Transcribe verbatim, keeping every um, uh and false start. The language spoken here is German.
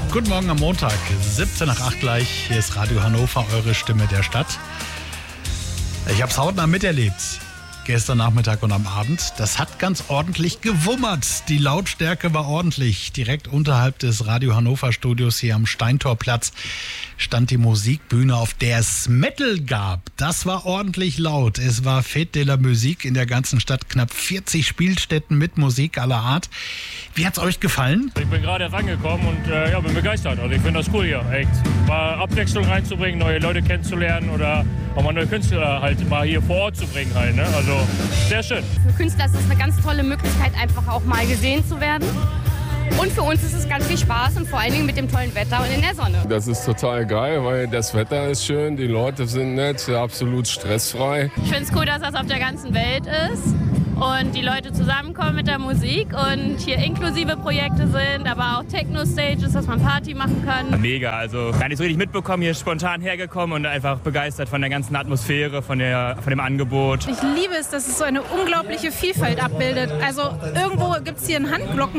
Guten Morgen am Montag, siebzehn nach acht gleich. Hier ist Radio Hannover, eure Stimme der Stadt. Ich habe es hautnah miterlebt. Gestern Nachmittag und am Abend. Das hat ganz ordentlich gewummert. Die Lautstärke war ordentlich. Direkt unterhalb des Radio Hannover Studios hier am Steintorplatz stand die Musikbühne, auf der es Metal gab. Das war ordentlich laut. Es war Fête de la Musique in der ganzen Stadt. Knapp vierzig Spielstätten mit Musik aller Art. Wie hat's euch gefallen? Ich bin gerade erst angekommen und äh, ja, bin begeistert. Also ich finde das cool hier, echt. Mal Abwechslung reinzubringen, neue Leute kennenzulernen oder auch mal neue Künstler halt mal hier vor Ort zu bringen halt, ne? Also sehr schön. Für Künstler ist es eine ganz tolle Möglichkeit, einfach auch mal gesehen zu werden. Und für uns ist es ganz viel Spaß und vor allen Dingen mit dem tollen Wetter und in der Sonne. Das ist total geil, weil das Wetter ist schön, die Leute sind nett, absolut stressfrei. Ich finde es cool, dass das auf der ganzen Welt ist und die Leute zusammenkommen mit der Musik und hier inklusive Projekte sind, aber auch Techno-Stages, dass man Party machen kann. Mega, also gar nicht so richtig mitbekommen, hier spontan hergekommen und einfach begeistert von der ganzen Atmosphäre, von, der, von dem Angebot. Ich liebe es, dass es so eine unglaubliche Vielfalt abbildet. Also irgendwo gibt es hier einen Handglockenchor